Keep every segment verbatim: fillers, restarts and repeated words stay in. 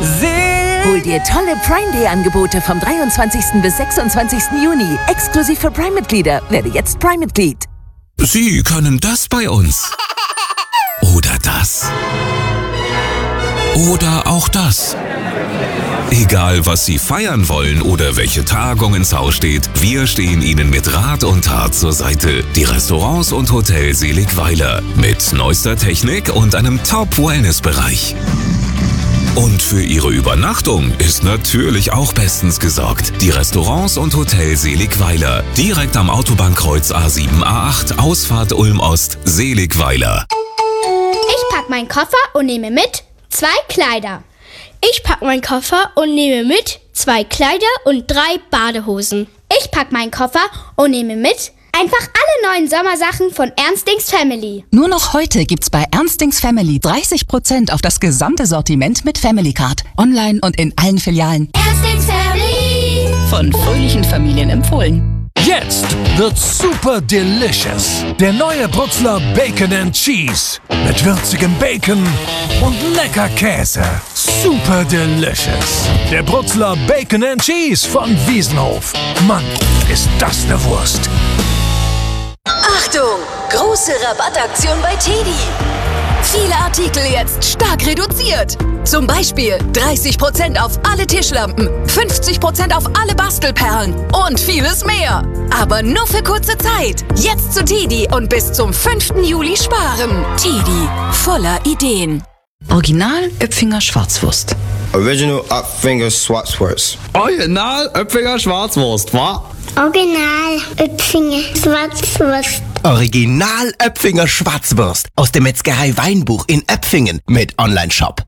Hol dir tolle Prime Day Angebote vom dreiundzwanzigsten bis sechsundzwanzigsten Juni. Exklusiv für Prime-Mitglieder. Werde jetzt Prime-Mitglied. Sie können das bei uns. Oder das. Oder auch das. Egal, was Sie feiern wollen oder welche Tagung ins Haus steht, wir stehen Ihnen mit Rat und Tat zur Seite. Die Restaurants und Hotel Seligweiler mit neuester Technik und einem Top-Wellness-Bereich. Und für Ihre Übernachtung ist natürlich auch bestens gesorgt. Die Restaurants und Hotel Seligweiler. Direkt am Autobahnkreuz A sieben A acht, Ausfahrt Ulm Ost, Seligweiler. Ich pack meinen Koffer und nehme mit zwei Kleider. Ich pack meinen Koffer und nehme mit zwei Kleider und drei Badehosen. Ich pack meinen Koffer und nehme mit einfach alle neuen Sommersachen von Ernstings Family. Nur noch heute gibt's bei Ernstings Family dreißig Prozent auf das gesamte Sortiment mit Family Card. Online und in allen Filialen. Ernstings Family. Von fröhlichen Familien empfohlen. Jetzt wird's super delicious. Der neue Brutzler Bacon and Cheese. Mit würzigem Bacon und lecker Käse. Super delicious. Der Brutzler Bacon and Cheese von Wiesenhof. Mann, ist das eine Wurst. Achtung! Große Rabattaktion bei Teddy. Viele Artikel jetzt stark reduziert. Zum Beispiel dreißig Prozent auf alle Tischlampen, fünfzig Prozent auf alle Bastelperlen und vieles mehr. Aber nur für kurze Zeit. Jetzt zu Teddy und bis zum fünften Juli sparen. Teddy, voller Ideen. Original Oepfinger Schwarzwurst. Original Oepfinger Schwarzwurst. Original Oepfinger Schwarzwurst, wa? Original Oepfinger Schwarzwurst. Original Oepfinger Schwarzwurst aus der Metzgerei Weinbuch in Oepfingen mit Online-Shop.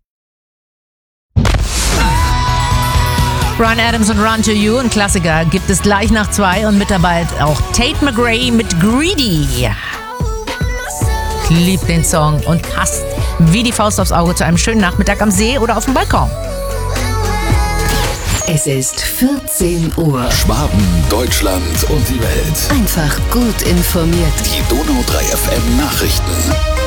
Bryan Adams und Run to You, ein Klassiker, gibt es gleich nach zwei und mit dabei auch Tate McRae mit Greedy. Ich liebe den Song und passt wie die Faust aufs Auge zu einem schönen Nachmittag am See oder auf dem Balkon. Es ist vierzehn Uhr. Schwaben, Deutschland und die Welt. Einfach gut informiert. Die Donau drei F M Nachrichten.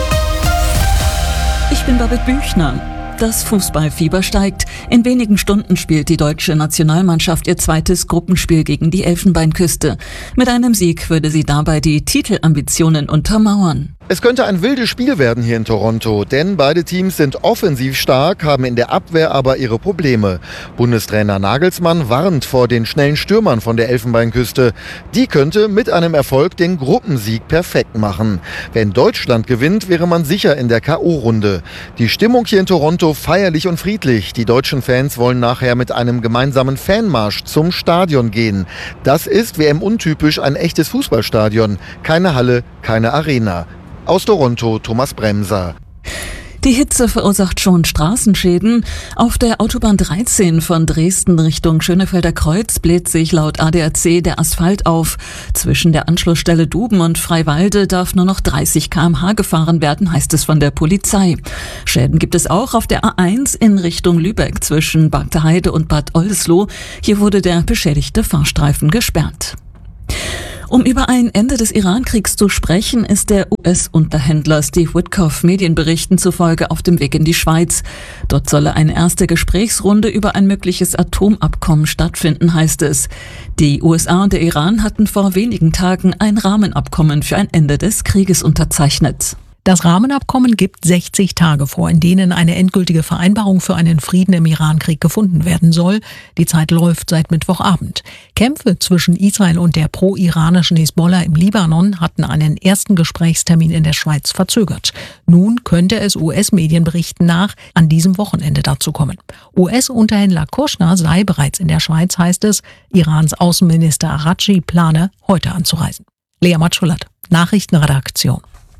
Ich bin Babette Büchner. Das Fußballfieber steigt. In wenigen Stunden spielt die deutsche Nationalmannschaft ihr zweites Gruppenspiel gegen die Elfenbeinküste. Mit einem Sieg würde sie dabei die Titelambitionen untermauern. Es könnte ein wildes Spiel werden hier in Toronto, denn beide Teams sind offensiv stark, haben in der Abwehr aber ihre Probleme. Bundestrainer Nagelsmann warnt vor den schnellen Stürmern von der Elfenbeinküste. Die könnte mit einem Erfolg den Gruppensieg perfekt machen. Wenn Deutschland gewinnt, wäre man sicher in der K O-Runde. Die Stimmung hier in Toronto feierlich und friedlich. Die deutschen Fans wollen nachher mit einem gemeinsamen Fanmarsch zum Stadion gehen. Das ist W M-untypisch ein echtes Fußballstadion. Keine Halle, keine Arena. Aus Toronto, Thomas Bremser. Die Hitze verursacht schon Straßenschäden. Auf der Autobahn dreizehn von Dresden Richtung Schönefelder Kreuz bläht sich laut A D A C der Asphalt auf. Zwischen der Anschlussstelle Duben und Freiwalde darf nur noch dreißig Kilometer pro Stunde gefahren werden, heißt es von der Polizei. Schäden gibt es auch auf der A eins in Richtung Lübeck zwischen Bagdeheide und Bad Oldesloe. Hier wurde der beschädigte Fahrstreifen gesperrt. Um über ein Ende des Iran-Kriegs zu sprechen, ist der U S-Unterhändler Steve Witkoff Medienberichten zufolge auf dem Weg in die Schweiz. Dort solle eine erste Gesprächsrunde über ein mögliches Atomabkommen stattfinden, heißt es. Die U S A und der Iran hatten vor wenigen Tagen ein Rahmenabkommen für ein Ende des Krieges unterzeichnet. Das Rahmenabkommen gibt sechzig Tage vor, in denen eine endgültige Vereinbarung für einen Frieden im Irankrieg gefunden werden soll. Die Zeit läuft seit Mittwochabend. Kämpfe zwischen Israel und der pro-iranischen Hisbollah im Libanon hatten einen ersten Gesprächstermin in der Schweiz verzögert. Nun könnte es U S-Medienberichten nach an diesem Wochenende dazu kommen. U S-Unterhändler Kushner sei bereits in der Schweiz, heißt es. Irans Außenminister Araghchi plane, heute anzureisen. Lea Matschulat, Nachrichtenredaktion.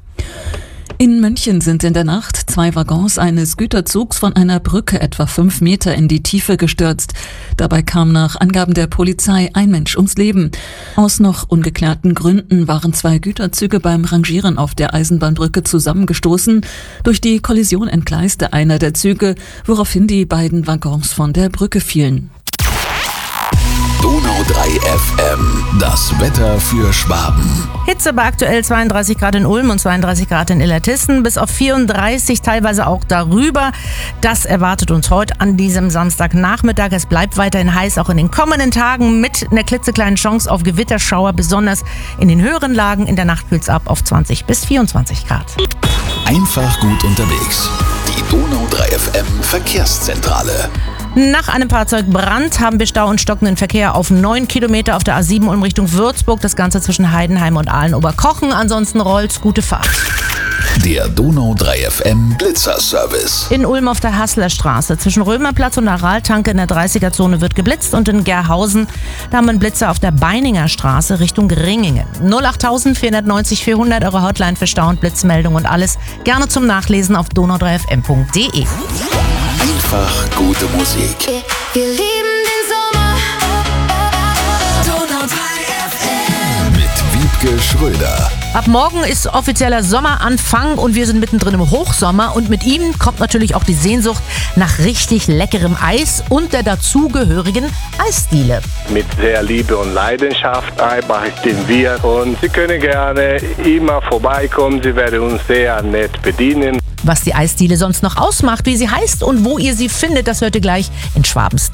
In München sind in der Nacht zwei Waggons eines Güterzugs von einer Brücke etwa fünf Meter in die Tiefe gestürzt. Dabei kam nach Angaben der Polizei ein Mensch ums Leben. Aus noch ungeklärten Gründen waren zwei Güterzüge beim Rangieren auf der Eisenbahnbrücke zusammengestoßen. Durch die Kollision entgleiste einer der Züge, woraufhin die beiden Waggons von der Brücke fielen. Donau drei F M. Das Wetter für Schwaben. Hitze bei aktuell zweiunddreißig Grad in Ulm und zweiunddreißig Grad in Illertissen, bis auf vierunddreißig, teilweise auch darüber. Das erwartet uns heute an diesem Samstagnachmittag. Es bleibt weiterhin heiß, auch in den kommenden Tagen mit einer klitzekleinen Chance auf Gewitterschauer, besonders in den höheren Lagen. In der Nacht kühlt's ab auf zwanzig bis vierundzwanzig Grad. Einfach gut unterwegs. Die Donau drei F M Verkehrszentrale. Nach einem Fahrzeugbrand haben wir Stau und stockenden Verkehr auf neun Kilometer auf der A sieben Ulm Richtung Würzburg. Das Ganze zwischen Heidenheim und Aalen-Oberkochen. Ansonsten rollt's, gute Fahrt. Der Donau drei F M Blitzerservice. In Ulm auf der Hasslerstraße zwischen Römerplatz und Araltanke in der dreißiger-Zone wird geblitzt und in Gerhausen, da haben wir einen Blitzer auf der Beininger Straße Richtung Ringingen. null acht vier neun null vierhundert, eure Hotline für Stau- und Blitzmeldung und alles gerne zum Nachlesen auf donau drei f m punkt de. Einfach gute Musik. Wir lieben den Sommer. Donau drei F M. Mit Wiebke Schröder. Ab morgen ist offizieller Sommeranfang und wir sind mittendrin im Hochsommer und mit ihm kommt natürlich auch die Sehnsucht nach richtig leckerem Eis und der dazugehörigen Eisdiele. Mit sehr Liebe und Leidenschaft arbeiten wir und Sie können gerne immer vorbeikommen, Sie werden uns sehr nett bedienen. Was die Eisdiele sonst noch ausmacht, wie sie heißt und wo ihr sie findet, das hört ihr gleich in Schwabens